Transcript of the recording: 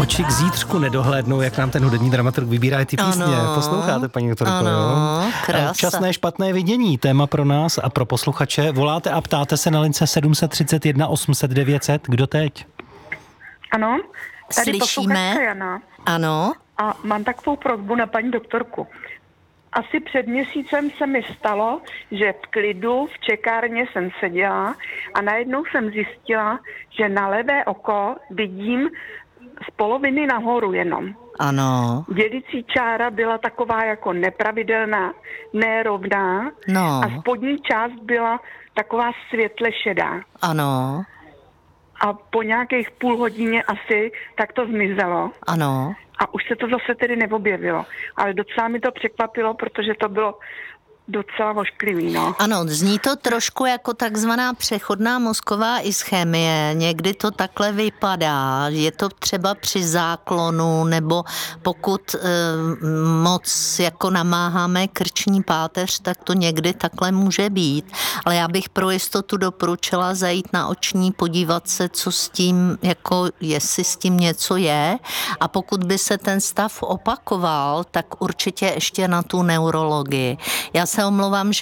Oči k zítřku nedohlédnou, jak nám ten hudební dramaturg vybírá ty písně. Ano. Posloucháte, paní doktorko, Ano, jo? krása. Včasné špatné vidění, téma pro nás a pro posluchače. Voláte a ptáte se na lince 731 800 900. Kdo teď? Ano, tady Slyšíme? posluchačka Jana. Ano. A mám takovou prosbu na paní doktorku. Asi před měsícem se mi stalo, že v klidu v čekárně jsem seděla a najednou jsem zjistila, že na levé oko vidím z poloviny nahoru jenom. Ano. Dělicí čára byla taková jako nepravidelná, nerovná No. a spodní část byla taková světle šedá. Ano. A po nějakých půl hodině asi tak to zmizelo. Ano. A už se to zase tedy neobjevilo. Ale docela mi to překvapilo, protože to bylo docela ošklivý, no. Ano, zní to trošku jako takzvaná přechodná mozková ischemie. Někdy to takhle vypadá. Je to třeba při záklonu, nebo pokud moc jako namáháme krční páteř, tak to někdy takhle může být. Ale já bych pro jistotu doporučila zajít na oční, podívat se, co s tím, jako jestli s tím něco je. A pokud by se ten stav opakoval, tak určitě ještě na tu neurologii. Já se omlouvám, že